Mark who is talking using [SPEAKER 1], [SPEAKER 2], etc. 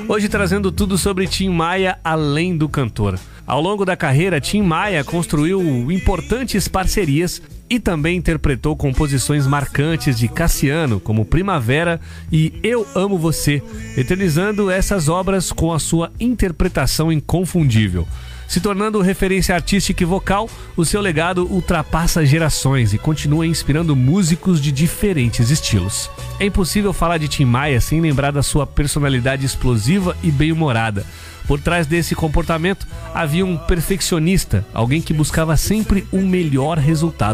[SPEAKER 1] Hoje trazendo tudo sobre Tim Maia, além do cantor. Ao longo da carreira, Tim Maia construiu importantes parcerias e também interpretou composições marcantes de Cassiano, como Primavera e Eu Amo Você, eternizando essas obras com a sua interpretação inconfundível. Se tornando referência artística e vocal, o seu legado ultrapassa gerações e continua inspirando músicos de diferentes estilos. É impossível falar de Tim Maia sem lembrar da sua personalidade explosiva e bem-humorada. Por trás desse comportamento havia um perfeccionista, alguém que buscava sempre o melhor resultado